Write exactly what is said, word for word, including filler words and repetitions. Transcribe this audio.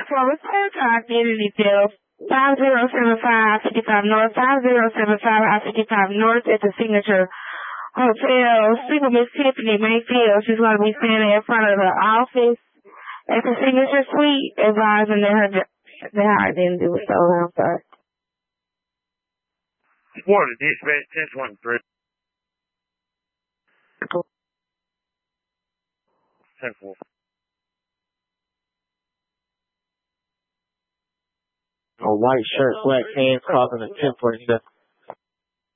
For report to identity theft, five zero seven five fifty-five North, five zero seven five I fifty-five North at the Signature Hotel. Single Miss Tiffany Mayfield. She's going to be standing in front of the office at the Signature Suite, advising that her, that her identity was stolen. I'm sorry. Water dispatch ten twenty-three. ten four. A white shirt, black pants, crossing the ten forty-seven.